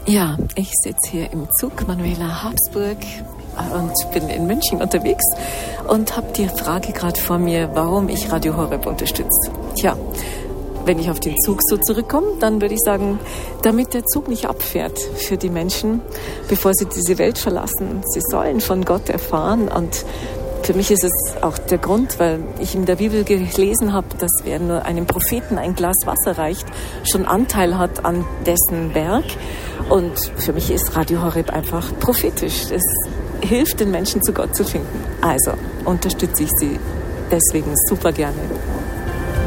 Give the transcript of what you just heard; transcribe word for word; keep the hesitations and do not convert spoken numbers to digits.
Ja, ich sitze hier im Zug Manuela Habsburg und bin in München unterwegs und habe die Frage gerade vor mir, warum ich Radio Horeb unterstütze. Tja, wenn ich auf den Zug so zurückkomme, dann würde ich sagen, damit der Zug nicht abfährt für die Menschen, bevor sie diese Welt verlassen. Sie sollen von Gott erfahren, und für mich ist es auch der Grund, weil ich in der Bibel gelesen habe, dass wer nur einem Propheten ein Glas Wasser reicht, schon Anteil hat an dessen Werk. Und für mich ist Radio Horeb einfach prophetisch. Es hilft den Menschen, zu Gott zu finden. Also unterstütze ich sie deswegen super gerne.